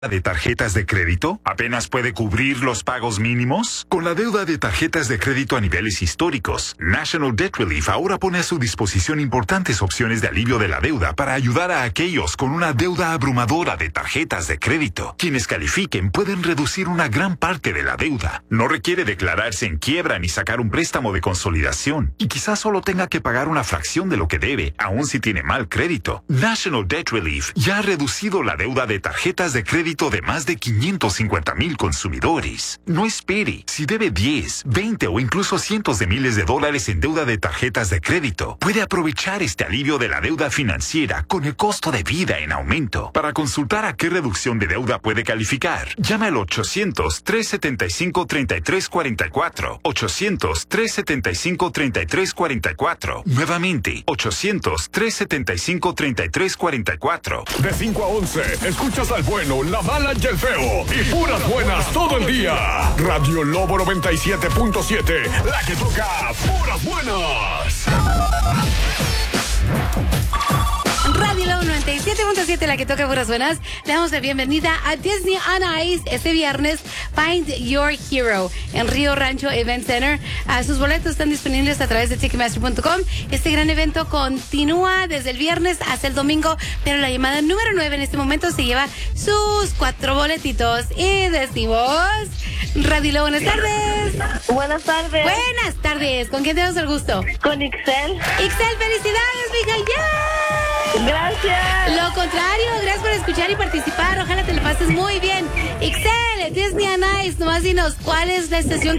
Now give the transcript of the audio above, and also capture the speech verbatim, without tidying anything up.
de tarjetas de crédito? ¿Apenas puede cubrir los pagos mínimos? Con la deuda de tarjetas de crédito a niveles históricos, National Debt Relief ahora pone a su disposición importantes opciones de alivio de la deuda para ayudar a aquellos con una deuda abrumadora de tarjetas de crédito. Quienes califiquen pueden reducir una gran parte de la deuda. No requiere declararse en quiebra ni sacar un préstamo de consolidación. Y quizás solo tenga que pagar una fracción de lo que debe, aun si tiene mal crédito. National Debt Relief ya ha reducido la deuda de tarjetas de crédito de más de quinientos cincuenta mil consumidores. No espere. Si debe diez, veinte o incluso cientos de miles de dólares en deuda de tarjetas de crédito, puede aprovechar este alivio de la deuda financiera con el costo de vida en aumento. Para consultar a qué reducción de deuda puede calificar, llame al ochocientos, trescientos setenta y cinco, treinta y tres cuarenta y cuatro. ochocientos, trescientos setenta y cinco, treinta y tres cuarenta y cuatro. Nuevamente, ochocientos, trescientos setenta y cinco, treinta y tres cuarenta y cuatro. De cinco a once, escuchas al bueno, la mala y el feo. Y puras buenas todo el día. Radio Lobo noventa y siete punto siete. La que toca puras buenas. Radio Lobo noventa y siete punto siete, la que toca puras buenas. Le damos la bienvenida a Disney on Ice este viernes. Find Your Hero en Río Rancho Event Center. Uh, sus boletos están disponibles a través de Ticketmaster punto com. Este gran evento continúa desde el viernes hasta el domingo, pero la llamada número nueve en este momento se lleva sus cuatro boletitos. Y decimos... Radio Lobo, buenas tardes. Buenas tardes. Buenas tardes. ¿Con quién tenemos el gusto? Con Ixel. Ixel, felicidades, mija. ¡Yeah! Gracias. Lo contrario, gracias por escuchar y participar. Ojalá te lo pases muy bien. Ixel, Disney on Ice, nomás dinos, ¿cuál es la estación que